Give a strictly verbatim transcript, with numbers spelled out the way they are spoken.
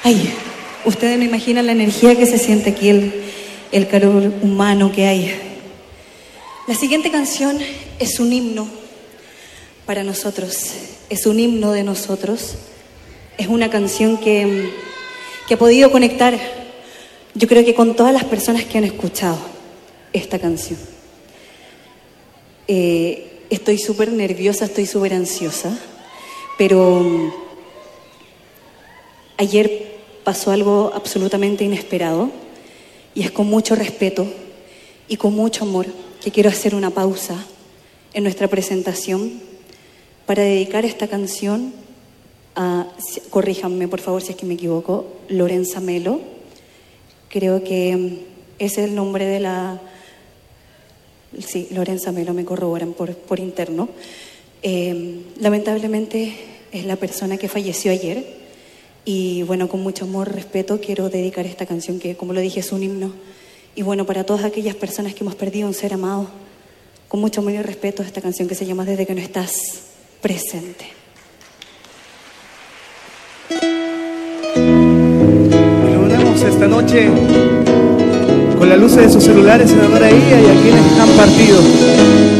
Ay, ustedes no imaginan la energía que se siente aquí, el, el calor humano que hay. La siguiente canción es un himno para nosotros, es un himno de nosotros. Es una canción que, que ha podido conectar, yo creo que con todas las personas que han escuchado esta canción. Eh, estoy súper nerviosa, estoy súper ansiosa, pero ayer pasó algo absolutamente inesperado y es con mucho respeto y con mucho amor que quiero hacer una pausa en nuestra presentación para dedicar esta canción a, corríjanme por favor si es que me equivoco, Lorenza Melo. Creo que ese es el nombre de la... Sí, Lorenza Melo, me corroboran por, por interno. Eh, lamentablemente es la persona que falleció ayer. Y bueno, con mucho amor, respeto, quiero dedicar esta canción que, como lo dije, es un himno. Y bueno, para todas aquellas personas que hemos perdido un ser amado, con mucho amor y respeto, esta canción que se llama Desde que no estás presente. Iluminamos esta noche con las luces de sus celulares en honor a ella y a quienes han partido.